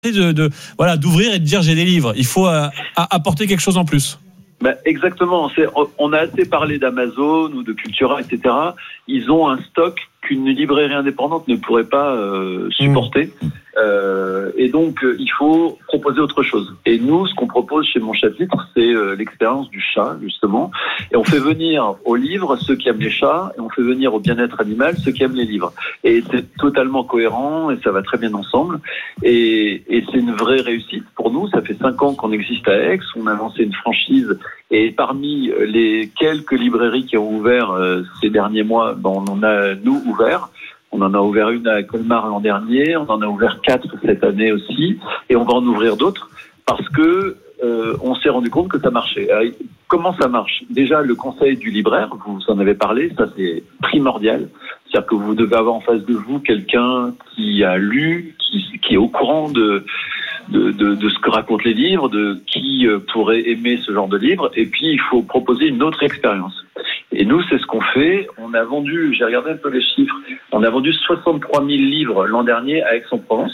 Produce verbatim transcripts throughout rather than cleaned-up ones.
de, de voilà d'ouvrir et de dire j'ai des livres. Il faut euh, apporter quelque chose en plus. Ben exactement. C'est, on a assez parlé d'Amazon ou de Cultura, et cetera. Ils ont un stock qu'une librairie indépendante ne pourrait pas euh, supporter. Mmh. Euh, et donc, euh, il faut proposer autre chose. Et nous, ce qu'on propose chez Mon Chapitre, c'est euh, l'expérience du chat, justement. Et on fait venir au livre ceux qui aiment les chats, et on fait venir au bien-être animal ceux qui aiment les livres. Et c'est totalement cohérent, et ça va très bien ensemble. Et, et c'est une vraie réussite pour nous. Ça fait cinq ans qu'on existe à Aix. On a lancé une franchise. Et parmi les quelques librairies qui ont ouvert euh, ces derniers mois, ben, on en a, nous, ouvert. On en a ouvert une à Colmar l'an dernier, on en a ouvert quatre cette année aussi, et on va en ouvrir d'autres parce que euh, on s'est rendu compte que ça marchait. Alors, comment ça marche ? Déjà, le conseil du libraire, vous en avez parlé, ça c'est primordial. C'est-à-dire que vous devez avoir en face de vous quelqu'un qui a lu, qui, qui est au courant de, de, de, de ce que racontent les livres, de qui pourrait aimer ce genre de livre, et puis il faut proposer une autre expérience. Et nous, c'est ce qu'on fait. On a vendu, j'ai regardé un peu les chiffres, on a vendu soixante-trois mille livres l'an dernier à Aix-en-Provence.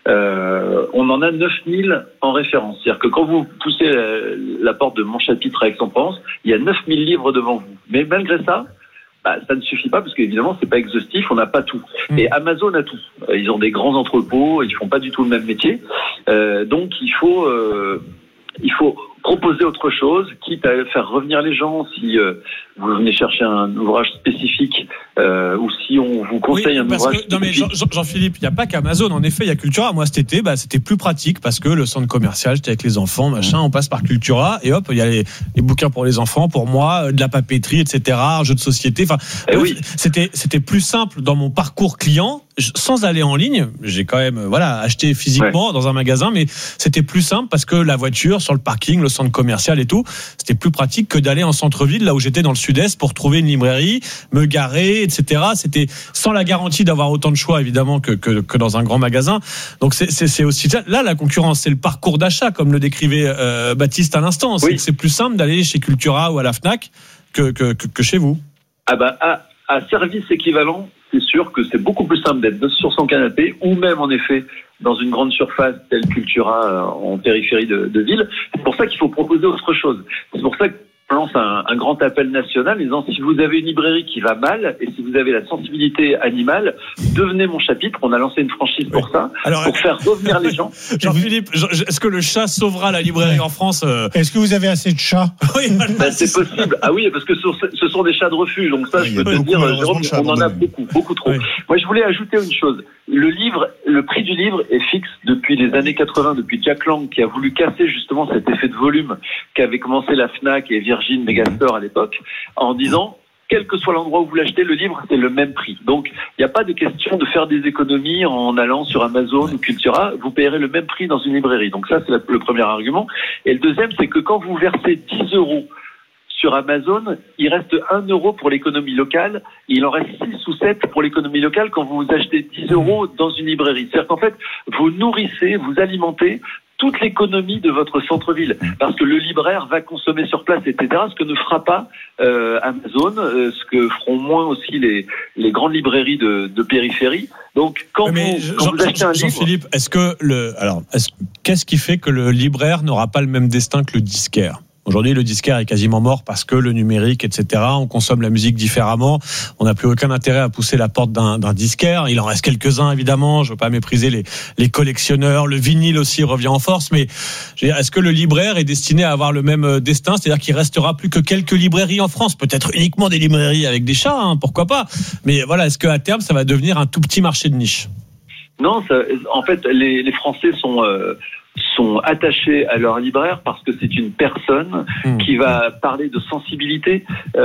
Euh, on en a neuf mille en référence. C'est-à-dire que quand vous poussez la, la porte de Mon Chapitre à Aix-en-Provence, il y a neuf mille livres devant vous. Mais malgré ça, bah, ça ne suffit pas parce qu'évidemment, c'est pas exhaustif, on n'a pas tout. Et Amazon a tout. Ils ont des grands entrepôts, ils font pas du tout le même métier. Euh, donc, il faut... Euh, Il faut proposer autre chose, quitte à faire revenir les gens si euh, vous venez chercher un ouvrage spécifique euh, ou si on vous conseille oui, un ouvrage que, non mais Jean, Jean-Philippe, il n'y a pas qu'Amazon. En effet, il y a Cultura. Moi, cet été, bah, c'était plus pratique parce que le centre commercial, j'étais avec les enfants, machin, on passe par Cultura et hop, il y a les, les bouquins pour les enfants, pour moi, de la papeterie, et cetera, un jeu de société. Enfin, eh oui. c'était, c'était plus simple dans mon parcours client. Sans aller en ligne, j'ai quand même voilà acheté physiquement ouais. dans un magasin, mais c'était plus simple parce que la voiture sur le parking, le centre commercial et tout, c'était plus pratique que d'aller en centre-ville, là où j'étais dans le sud-est, pour trouver une librairie, me garer, et cetera. C'était sans la garantie d'avoir autant de choix évidemment que que, que dans un grand magasin. Donc c'est, c'est c'est aussi ça. Là la concurrence, c'est le parcours d'achat comme le décrivait euh, Baptiste à l'instant. C'est, oui. c'est plus simple d'aller chez Cultura ou à la Fnac que que que, que chez vous. Ah bah à, à service équivalent. C'est sûr que c'est beaucoup plus simple d'être sur son canapé ou même en effet dans une grande surface telle Cultura en périphérie de, de ville. C'est pour ça qu'il faut proposer autre chose. C'est pour ça que je lance un, un grand appel national en disant si vous avez une librairie qui va mal et si vous avez la sensibilité animale, devenez Mon Chapitre. On a lancé une franchise pour oui. ça, Alors, pour faire revenir les gens. Jean-Philippe, est-ce que le chat sauvera la librairie en France ? Est-ce que vous avez assez de chats ? Oui, voilà, ben, c'est, c'est possible. Ah oui, parce que ce sont des chats de refuge. Donc ça, oui, je peux te dire, Jérôme, on en a beaucoup, beaucoup trop. Oui. Moi, je voulais ajouter une chose. Le livre, le prix du livre est fixe depuis les années quatre-vingts, depuis Jack Lang qui a voulu casser justement cet effet de volume qu'avait commencé la Fnac et Virgin Megastore à l'époque, en disant quel que soit l'endroit où vous l'achetez, le livre, c'est le même prix. Donc, il n'y a pas de question de faire des économies en allant sur Amazon ou Cultura. Vous payerez le même prix dans une librairie. Donc ça, c'est le premier argument. Et le deuxième, c'est que quand vous versez dix euros sur Amazon, il reste un euro pour l'économie locale, et il en reste six ou sept pour l'économie locale quand vous achetez dix euros dans une librairie. C'est-à-dire qu'en fait, vous nourrissez, vous alimentez toute l'économie de votre centre-ville, parce que le libraire va consommer sur place, et cetera, ce que ne fera pas euh, Amazon, euh, ce que feront moins aussi les, les grandes librairies de, de périphérie. Donc, quand, Mais vous, quand Jean, vous achetez un livre... Jean-Philippe, est-ce que le... Alors, est-ce, qu'est-ce qui fait que le libraire n'aura pas le même destin que le disquaire ? Aujourd'hui, le disquaire est quasiment mort parce que le numérique, et cetera, on consomme la musique différemment. On n'a plus aucun intérêt à pousser la porte d'un, d'un disquaire. Il en reste quelques-uns, évidemment. Je veux pas mépriser les, les collectionneurs. Le vinyle aussi revient en force. Mais est-ce que le libraire est destiné à avoir le même destin ? C'est-à-dire qu'il restera plus que quelques librairies en France. Peut-être uniquement des librairies avec des chats, hein, pourquoi pas. Mais voilà, est-ce qu'à terme, ça va devenir un tout petit marché de niche ? Non, ça, en fait, les, les Français sont... Euh sont attachés à leur libraire parce que c'est une personne mmh. qui va parler de sensibilité.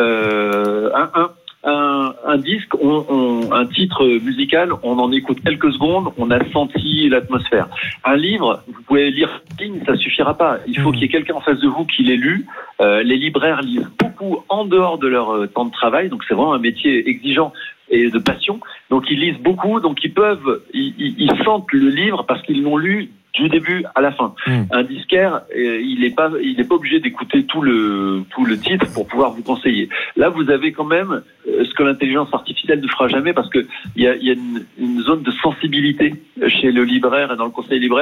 Euh, un, un, un, un disque, on, on, un titre musical, on en écoute quelques secondes, on a senti l'atmosphère. Un livre, vous pouvez lire une ligne, ça suffira pas. Il faut mmh. qu'il y ait quelqu'un en face de vous qui l'ait lu. Euh, les libraires lisent beaucoup en dehors de leur euh, temps de travail, donc c'est vraiment un métier exigeant et de passion. Donc ils lisent beaucoup, donc ils peuvent, ils, ils sentent le livre parce qu'ils l'ont lu du début à la fin. Mmh. Un disquaire, euh, il n'est pas, il n'est pas obligé d'écouter tout le tout le titre pour pouvoir vous conseiller. Là, vous avez quand même euh, ce que l'intelligence artificielle ne fera jamais, parce que il y a, il y a une, une zone de sensibilité chez le libraire et dans le conseil libraire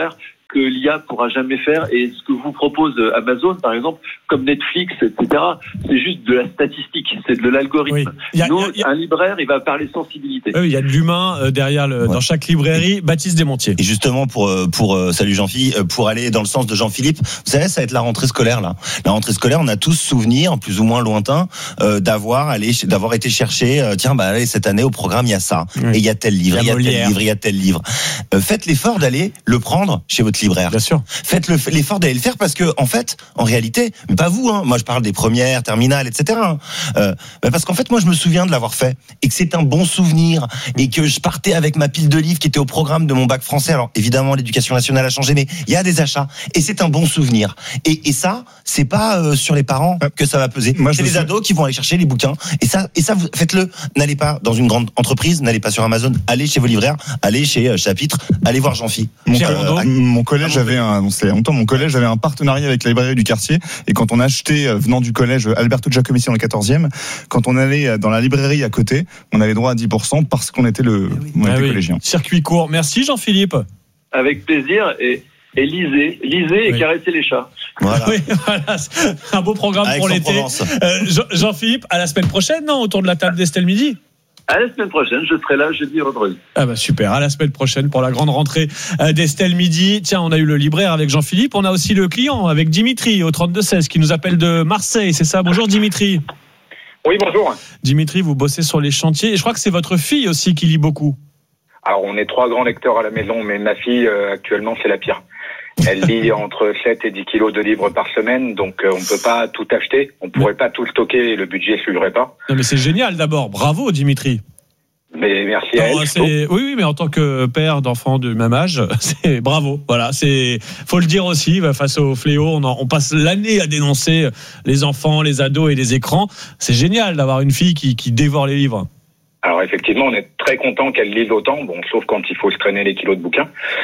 que l'I A pourra jamais faire, et ce que vous propose Amazon, par exemple, comme Netflix, et cetera, c'est juste de la statistique, c'est de l'algorithme. Oui. Y a, Nous, y a, y a... un libraire, il va parler sensibilité. Oui, il y a de l'humain euh, derrière le, ouais. dans chaque librairie. Baptiste Desmontiers. Et justement, pour, pour euh, salut Jean-Philippe, pour aller dans le sens de Jean-Philippe, vous savez, ça va être la rentrée scolaire, là. La rentrée scolaire, on a tous souvenir, plus ou moins lointain, euh, d'avoir allé, d'avoir été chercher, euh, tiens, bah, allez, cette année, au programme, il y a ça. Oui. Et il y a tel livre, il y a tel livre, il y a tel livre. Euh, faites l'effort d'aller le prendre chez votre libraire. Bien sûr. Faites le, l'effort d'aller le faire parce que, en fait, en réalité, mais pas vous, hein. Moi, je parle des premières, terminales, et cetera. Euh, bah parce qu'en fait, moi, je me souviens de l'avoir fait et que c'est un bon souvenir et que je partais avec ma pile de livres qui était au programme de mon bac français. Alors, évidemment, l'éducation nationale a changé, mais il y a des achats et c'est un bon souvenir. Et, et ça, c'est pas euh, sur les parents que ça va peser. Moi, c'est les ados suis... qui vont aller chercher les bouquins. Et ça, et ça, vous faites-le. N'allez pas dans une grande entreprise, n'allez pas sur Amazon, allez chez vos libraires, allez chez euh, Chapitre, allez voir Jean-Phi. Mon, euh, mon collège avait un, on sait longtemps, mon collège avait un partenariat avec la librairie du quartier, et quand on achetait, euh, venant du collège Alberto Giacometti dans le quatorzième, quand on allait dans la librairie à côté, on avait droit à dix pour cent parce qu'on était le, oui. on était ah oui. collégien. Circuit court. Merci Jean-Philippe. Avec plaisir, et Et lisez, lisez et oui. caressez les chats. Voilà. Oui, voilà. Un beau programme avec pour l'été. Euh, Jean- Jean-Philippe, à la semaine prochaine, non, autour de la table d'Estelle Midi. À la semaine prochaine, je serai là jeudi et vendredi. Ah bah super, à la semaine prochaine pour la grande rentrée d'Estelle Midi. Tiens, on a eu le libraire avec Jean-Philippe, on a aussi le client avec Dimitri au trente-deux seize qui nous appelle de Marseille, c'est ça? Bonjour Dimitri. Oui, bonjour. Dimitri, vous bossez sur les chantiers et je crois que c'est votre fille aussi qui lit beaucoup. Alors on est trois grands lecteurs à la maison, mais ma fille euh, actuellement c'est la pire. Elle lit entre sept et dix kilos de livres par semaine, donc euh, on peut pas tout acheter, on pourrait pas tout stocker et le budget suivrait pas. Non mais c'est génial d'abord, bravo Dimitri. Mais merci à non, elle. C'est... Oui, oui, mais en tant que père d'enfants du même âge, c'est bravo. Voilà, c'est faut le dire aussi. Face au fléau, on, en... on passe l'année à dénoncer les enfants, les ados et les écrans. C'est génial d'avoir une fille qui, qui dévore les livres. Alors effectivement, on est très content qu'elle lise autant, bon, sauf quand il faut se traîner les kilos de bouquins.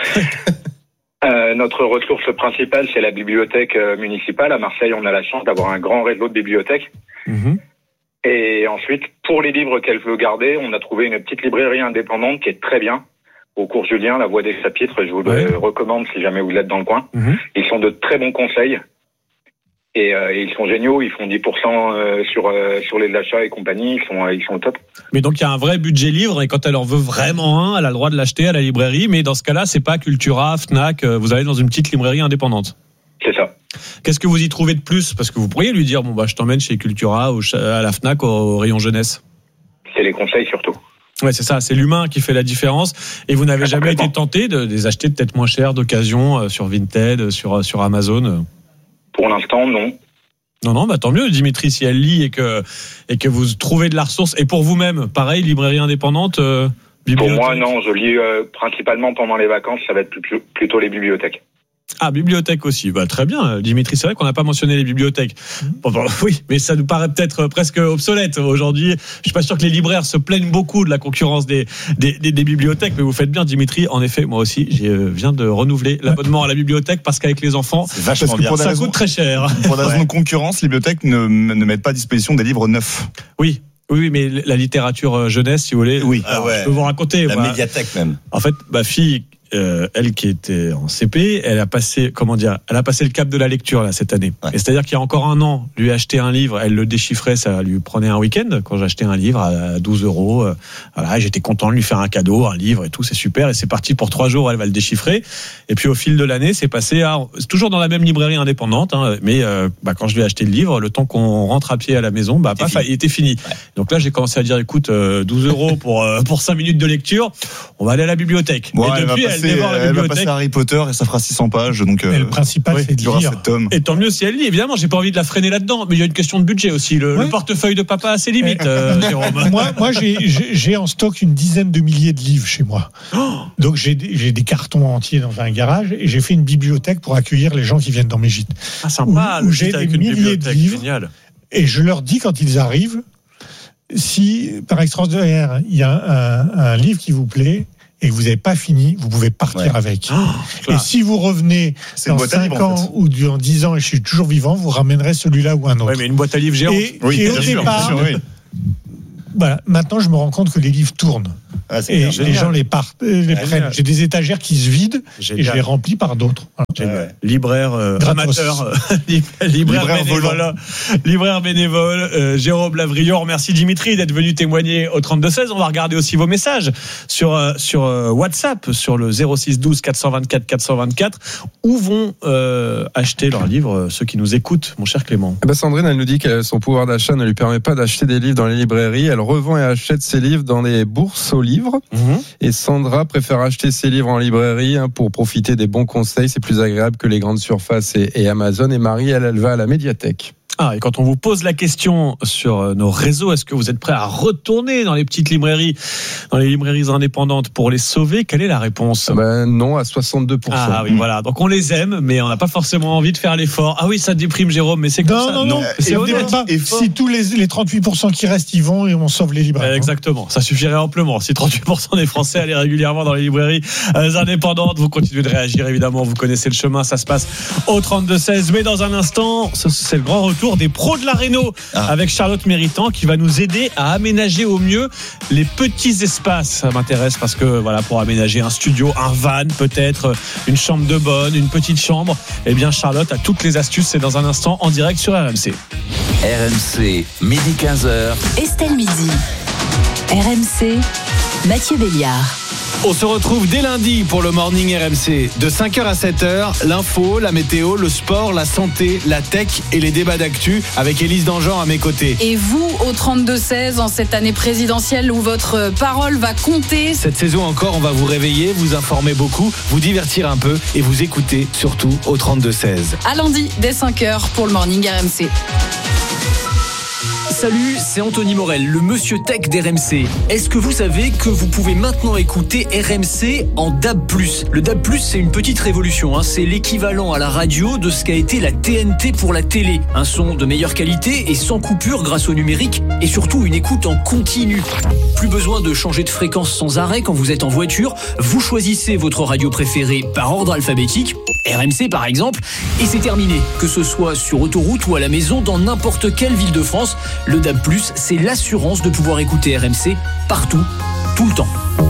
Euh, notre ressource principale, c'est la bibliothèque municipale. À Marseille, on a la chance d'avoir un grand réseau de bibliothèques. Mmh. Et ensuite, pour les livres qu'elle veut garder, on a trouvé une petite librairie indépendante qui est très bien. Au cours Julien, La Voix des Chapitres, je vous le ouais. recommande si jamais vous êtes dans le coin. Mmh. Ils sont de très bons conseils. Et, euh, et ils sont géniaux, ils font dix pour cent euh, sur euh, sur les achats et compagnie, ils sont ils sont au top. Mais donc il y a un vrai budget livre et quand elle en veut vraiment un, elle a le droit de l'acheter à la librairie, mais dans ce cas-là, c'est pas Cultura, Fnac, vous allez dans une petite librairie indépendante. C'est ça. Qu'est-ce que vous y trouvez de plus? Parce que vous pourriez lui dire bon bah je t'emmène chez Cultura ou à la Fnac au, au rayon jeunesse. C'est les conseils surtout. Ouais, c'est ça, c'est l'humain qui fait la différence. Et vous n'avez ah, jamais été tenté de les acheter peut-être moins cher d'occasion euh, sur Vinted, sur sur Amazon? Pour l'instant, non. Non, non, bah tant mieux, Dimitri, si elle lit et que, et que vous trouvez de la ressource. Et pour vous-même, pareil, librairie indépendante, euh, bibliothèque? Pour moi, non, je lis euh, principalement pendant les vacances, ça va être plus, plutôt les bibliothèques. Ah, bibliothèque aussi. Bah, très bien, Dimitri. C'est vrai qu'on n'a pas mentionné les bibliothèques. Bon, bon, oui, mais ça nous paraît peut-être presque obsolète aujourd'hui. Je suis pas sûr que les libraires se plaignent beaucoup de la concurrence des, des, des, des bibliothèques, mais vous faites bien, Dimitri. En effet, moi aussi, je viens de renouveler l'abonnement à la bibliothèque parce qu'avec les enfants, c'est vachement bien. Ça raison, coûte très cher. Pour des raisons de concurrence, les bibliothèques ne, ne mettent pas à disposition des livres neufs. Oui. Oui, mais la littérature jeunesse, si vous voulez. Oui. Ah ouais. Je peux vous raconter. La moi, médiathèque même. En fait, ma fille, euh, elle qui était en C P, elle a passé, comment dire, elle a passé le cap de la lecture là cette année. Ouais. Et c'est-à-dire qu'il y a encore un an, lui acheter un livre, elle le déchiffrait, ça lui prenait un week-end. Quand j'achetais un livre à douze euros, euh, voilà, j'étais content de lui faire un cadeau, un livre et tout, c'est super. Et c'est parti pour trois jours, elle va le déchiffrer. Et puis au fil de l'année, c'est passé à, c'est toujours dans la même librairie indépendante, hein, mais euh, bah, quand je lui ai acheté le livre, le temps qu'on rentre à pied à la maison, bah, paf, il était fini. Ouais. Donc là, j'ai commencé à dire, écoute, euh, douze euros pour euh, pour cinq minutes de lecture, on va aller à la bibliothèque. Bon, et depuis, elle, passer, elle dévore la bibliothèque. Elle va passer Harry Potter et ça fera six cents pages. Donc, euh, le principal, oui, c'est de lire. Et tant mieux si elle lit. Évidemment, j'ai pas envie de la freiner là-dedans, mais il y a une question de budget aussi. Le, ouais. le portefeuille de papa a ses limites, euh, Jérôme. Moi, moi j'ai, j'ai, j'ai en stock une dizaine de milliers de livres chez moi. Oh. Donc, j'ai, j'ai des cartons entiers dans un garage et j'ai fait une bibliothèque pour accueillir les gens qui viennent dans mes gîtes. Ah, sympa. Où, où j'ai des milliers de livres. Génial. Et je leur dis quand ils arrivent, si par extraordinaire, il y a un, un livre qui vous plaît, et que vous n'avez pas fini, vous pouvez partir ouais. avec. Oh, et si vous revenez c'est dans cinq livre, ans en fait. Ou dans dix ans et je suis toujours vivant, vous ramènerez celui-là ou un autre. Oui, mais une boîte à livres géante. Et, oui, et au sûr, départ, sûr, oui. Voilà, maintenant je me rends compte que les livres tournent. Ah, c'est et bien, les génial. gens les, partent, les Ouais, prennent. génial. J'ai des étagères qui se vident Génial. et je les remplis par d'autres. Voilà. Génial. Libraire euh, Gratos. amateur, euh, libraire, Libraire bénévole, libraire bénévole, euh, Jérôme Lavrion. Remercie Dimitri d'être venu témoigner au trente-deux seize. On va regarder aussi vos messages sur euh, sur euh, WhatsApp, sur le zéro six douze quatre cent vingt-quatre quatre cent vingt-quatre. Où vont euh, acheter leurs livres euh, ceux qui nous écoutent, mon cher Clément? Eh ben Sandrine, elle nous dit que son pouvoir d'achat ne lui permet pas d'acheter des livres dans les librairies. Elle revend et achète ses livres dans les bourses aux livres. Mmh. Et Sandra préfère acheter ses livres en librairie hein, pour profiter des bons conseils. C'est plus agréable que les grandes surfaces et, et Amazon. Et Marie, elle, elle va à la médiathèque. Ah, et quand on vous pose la question sur nos réseaux, est-ce que vous êtes prêt à retourner dans les petites librairies, dans les librairies indépendantes pour les sauver? Quelle est la réponse? Ben non, à soixante-deux pour cent. Ah oui, voilà. Donc on les aime, mais on n'a pas forcément envie de faire l'effort. Ah oui, ça déprime, Jérôme, mais c'est comme Non, ça. non, non. C'est Et honnête. pas, Et fort. si tous les, les trente-huit pour cent qui restent y vont, et on sauve les libraires. Euh, Exactement, ça suffirait amplement. Si trente-huit pour cent des Français allaient régulièrement dans les librairies euh, indépendantes, vous continuez de réagir évidemment, vous connaissez le chemin, ça se passe au trente-deux seize. Mais dans un instant, ce- c'est le grand retour des pros de la réno Ah. avec Charlotte Méritant qui va nous aider à aménager au mieux les petits espaces. Ça m'intéresse parce que voilà, pour aménager un studio, un van, peut-être une chambre de bonne, une petite chambre, eh bien Charlotte a toutes les astuces. C'est dans un instant en direct sur R M C. R M C, midi quinze heures. Estelle Midi. R M C, Mathieu Béliard. On se retrouve dès lundi pour le Morning R M C. De cinq heures à sept heures, l'info, la météo, le sport, la santé, la tech et les débats d'actu avec Élise Dangean à mes côtés. Et vous, au trente-deux seize, en cette année présidentielle où votre parole va compter. Cette saison encore, on va vous réveiller, vous informer beaucoup, vous divertir un peu et vous écouter surtout au trente-deux seize. À lundi, dès cinq heures, pour le Morning R M C. Salut, c'est Anthony Morel, le monsieur tech d'R M C. Est-ce que vous savez que vous pouvez maintenant écouter R M C en D A B plus? Le D A B plus, c'est une petite révolution, hein. C'est l'équivalent à la radio de ce qu'a été la T N T pour la télé. Un son de meilleure qualité et sans coupure grâce au numérique et surtout une écoute en continu. Plus besoin de changer de fréquence sans arrêt quand vous êtes en voiture. Vous choisissez votre radio préférée par ordre alphabétique, R M C par exemple, et c'est terminé. Que ce soit sur autoroute ou à la maison, dans n'importe quelle ville de France, le D A B plus, c'est l'assurance de pouvoir écouter R M C partout, tout le temps.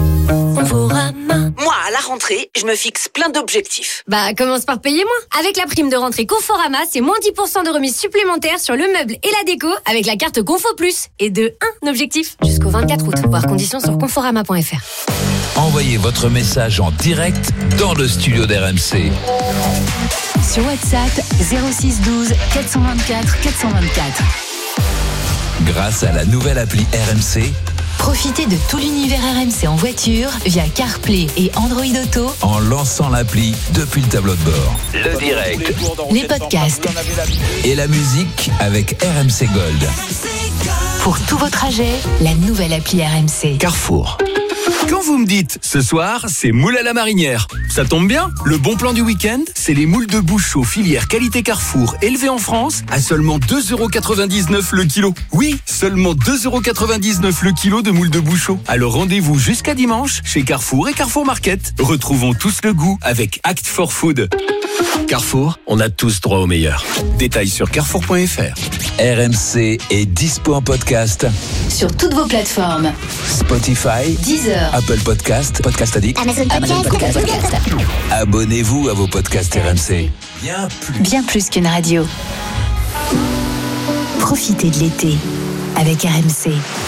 Moi, à la rentrée, je me fixe plein d'objectifs. Bah, commence par payer moins. Avec la prime de rentrée Conforama, c'est moins dix pour cent de remise supplémentaire sur le meuble et la déco avec la carte Confo Plus. Et de un objectif jusqu'au vingt-quatre août. Voir conditions sur conforama point f r. Envoyez votre message en direct dans le studio d'R M C. Sur WhatsApp, zéro six douze quatre cent vingt-quatre quatre cent vingt-quatre. Grâce à la nouvelle appli R M C, Profitez de tout l'univers R M C en voiture via CarPlay et Android Auto en lançant l'appli depuis le tableau de bord. Le direct, les podcasts et la musique avec R M C Gold. pour tous vos trajets. La nouvelle appli R M C. Carrefour. Quand vous me dites, ce soir, c'est moule à la marinière, ça tombe bien. Le bon plan du week-end, c'est les moules de Bouchot, filière qualité Carrefour, élevées en France, à seulement deux euros quatre-vingt-dix-neuf le kilo. Oui, seulement deux euros quatre-vingt-dix-neuf le kilo de moules de Bouchot. Alors rendez-vous jusqu'à dimanche chez Carrefour et Carrefour Market. Retrouvons tous le goût avec Act for Food. Carrefour, on a tous droit au meilleur. Détails sur carrefour point f r. R M C est dispo en podcast. Sur toutes vos plateformes. Spotify, Deezer, Apple Podcast, Podcast Addict, Amazon Podcast. Abonnez-vous à vos podcasts R M C. Bien plus. Bien plus qu'une radio. Profitez de l'été avec R M C.